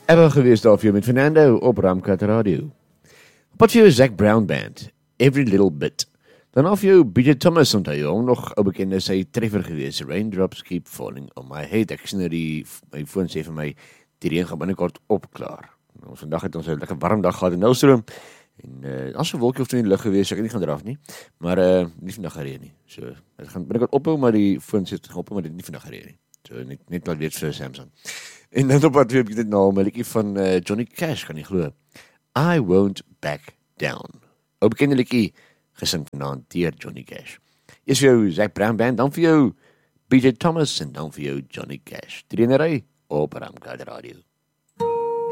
Ever geweest daar vir jou met Fernando op Ramkat Radio. Wat vir jou Zac Brown Band, Every Little Bit. Dan af jou B.J. Thomas onthou jou, nog ou bekende sy treffer geweest, Raindrops Keep Falling on My Head. Ek sien nou my foon sê vir my, die reën gaan binnekort opklaar. Ons vandag het ons 'n lekker warm dag gehad in Nelstroom, en as 'n wolkie of in die lug geweest, so ek nie gaan draf nie, maar nie vandag gereën nie. So, het gaan binnekort ophou, maar die foon sê het gaan ophou, maar dit nie vandag gereën nie. So, net laat weet vir Samsung. En dan op wat heb ek dit nou, 'n liedjie van Johnny Cash, kan jy glo. I Won't Back Down. Ook bekende liedjie, gesing vanaand deur Johnny Cash. Eers vir jou Zac Brown Band, dan vir jou B.J. Thomas en dan vir jou Johnny Cash. 3 in 'n ry op Ramkat Radio.